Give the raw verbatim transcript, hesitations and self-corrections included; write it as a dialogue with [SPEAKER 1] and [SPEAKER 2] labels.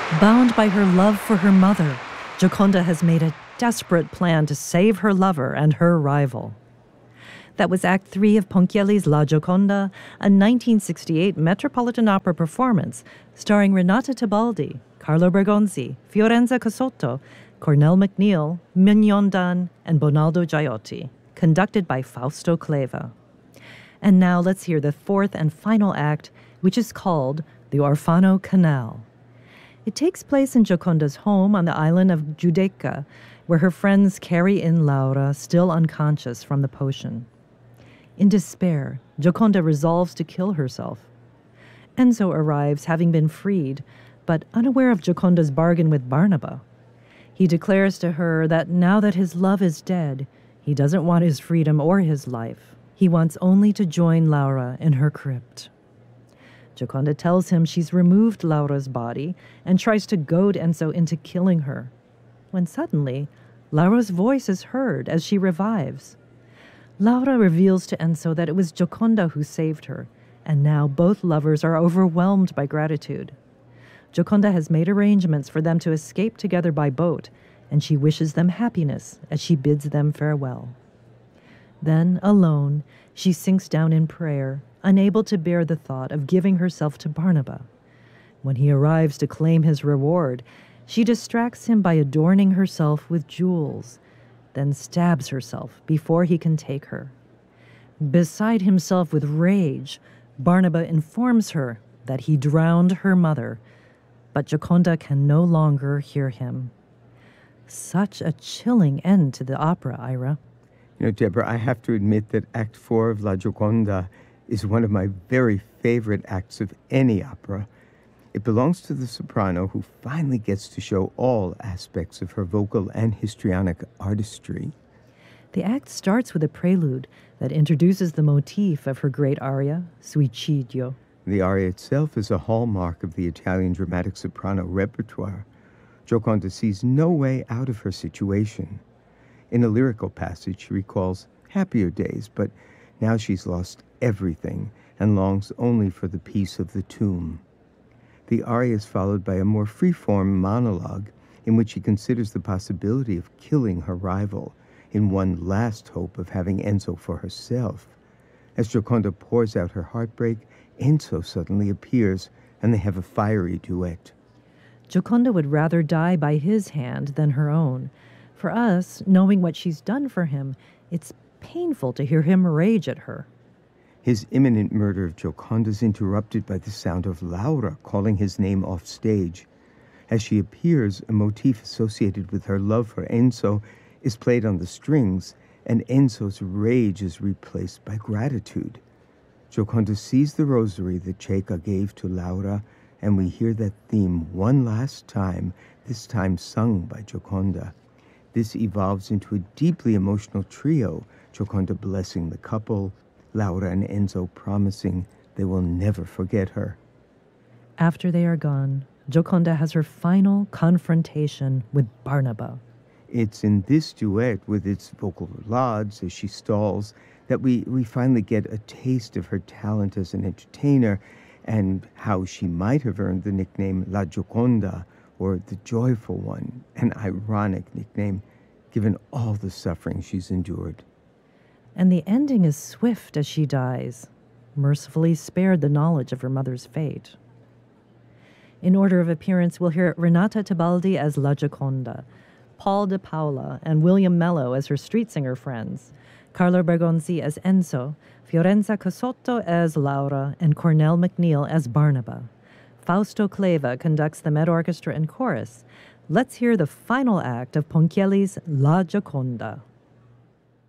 [SPEAKER 1] Bound by her love for her mother, Gioconda has made a desperate plan to save her lover and her rival. That was Act Three of Ponchielli's La Gioconda, a nineteen sixty-eight Metropolitan Opera performance starring Renata Tebaldi, Carlo Bergonzi, Fiorenza Casotto, Cornell MacNeil, Mignon Dan, and Bonaldo Giotti, conducted by Fausto Cleva. And now let's hear the fourth and final act, which is called The Orfano Canal. It takes place in Gioconda's home on the island of Giudecca, where her friends carry in Laura, still unconscious from the potion. In despair, Gioconda resolves to kill herself. Enzo arrives, having been freed, but unaware of Gioconda's bargain with Barnaba. He declares to her that now that his love is dead, he doesn't want his freedom or his life. He wants only to join Laura in her crypt. Gioconda tells him she's removed Laura's body and tries to goad Enzo into killing her, when suddenly, Laura's voice is heard as she revives. Laura reveals to Enzo that it was Gioconda who saved her, and now both lovers are overwhelmed by gratitude. Gioconda has made arrangements for them to escape together by boat, and she wishes them happiness as she bids them farewell. Then, alone, she sinks down in prayer, unable to bear the thought of giving herself to Barnaba. When he arrives to claim his reward, she distracts him by adorning herself with jewels, then stabs herself before he can take her. Beside himself with rage, Barnaba informs her that he drowned her mother, but Gioconda can no longer hear him. Such a chilling end to the opera, Ira.
[SPEAKER 2] You know, Deborah, I have to admit that Act Four of La Gioconda is one of my very favorite acts of any opera. It belongs to the soprano who finally gets to show all aspects of her vocal and histrionic artistry.
[SPEAKER 1] The act starts with a prelude that introduces the motif of her great aria, Suicidio.
[SPEAKER 2] The aria itself is a hallmark of the Italian dramatic soprano repertoire. Gioconda sees no way out of her situation. In a lyrical passage, she recalls happier days, but now she's lost everything and longs only for the peace of the tomb. The aria is followed by a more free-form monologue in which she considers the possibility of killing her rival in one last hope of having Enzo for herself. As Gioconda pours out her heartbreak, Enzo suddenly appears, and they have a fiery duet.
[SPEAKER 1] Gioconda would rather die by his hand than her own. For us, knowing what she's done for him, it's painful to hear him rage at her.
[SPEAKER 2] His imminent murder of Gioconda is interrupted by the sound of Laura calling his name off stage. As she appears, a motif associated with her love for Enzo is played on the strings, and Enzo's rage is replaced by gratitude. Gioconda sees the rosary that Cecca gave to Laura, and we hear that theme one last time, this time sung by Gioconda. This evolves into a deeply emotional trio, Gioconda blessing the couple, Laura and Enzo promising they will never forget her.
[SPEAKER 1] After they are gone, Gioconda has her final confrontation with Barnaba.
[SPEAKER 2] It's in this duet, with its vocal roulades as she stalls, that we, we finally get a taste of her talent as an entertainer and how she might have earned the nickname La Gioconda, or the Joyful One, an ironic nickname given all the suffering she's endured.
[SPEAKER 1] And the ending is swift as she dies, mercifully spared the knowledge of her mother's fate. In order of appearance, we'll hear Renata Tebaldi as La Gioconda, Paul de Paula and William Mello as her street singer friends, Carlo Bergonzi as Enzo, Fiorenza Casotto as Laura, and Cornell MacNeil as Barnaba. Fausto Cleva conducts the Met Orchestra and chorus. Let's hear the final act of Ponchielli's La Gioconda.